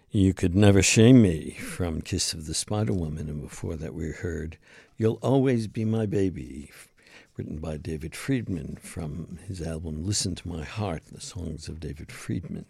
You Could Never Shame Me from Kiss of the Spider Woman, and before that we heard You'll Always Be My Baby, written by David Friedman from his album Listen to My Heart, the songs of David Friedman.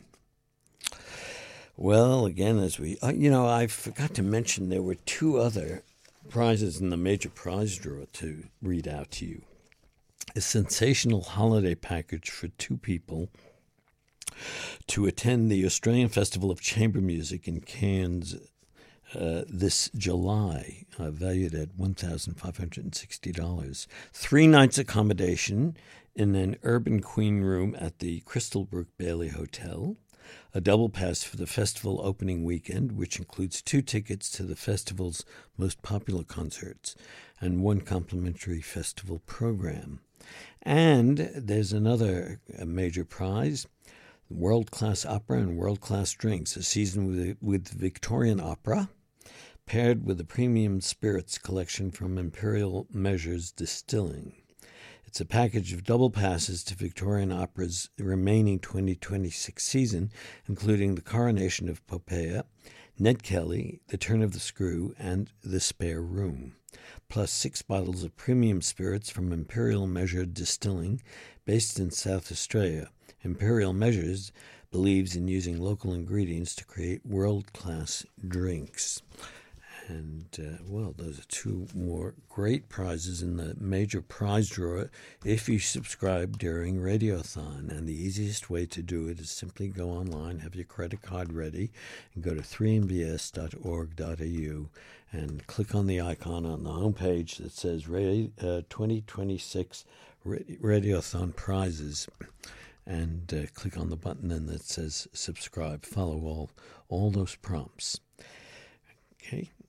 Well, again, as we, I forgot to mention there were two other prizes in the major prize draw to read out to you. A sensational holiday package for two people to attend the Australian Festival of Chamber Music in Cairns this July, valued at $1,560. 3 nights accommodation in an urban queen room at the Crystalbrook Bailey Hotel. A double pass for the festival opening weekend, which includes 2 tickets to the festival's most popular concerts and 1 complimentary festival program. And there's another major prize, world-class opera and world-class drinks, a season with Victorian opera, paired with a premium spirits collection from Imperial Measures Distilling. It's a package of double passes to Victorian Opera's remaining 2026 season, including the Coronation of Popea, Ned Kelly, The Turn of the Screw, and The Spare Room, plus 6 bottles of premium spirits from Imperial Measure Distilling, based in South Australia. Imperial Measures believes in using local ingredients to create world-class drinks. And, those are 2 more great prizes in the major prize draw if you subscribe during Radiothon. And the easiest way to do it is simply go online, have your credit card ready, and go to 3mbs.org.au and click on the icon on the homepage that says 2026 Radiothon Prizes. And click on the button then that says subscribe. Follow all those prompts. Okay,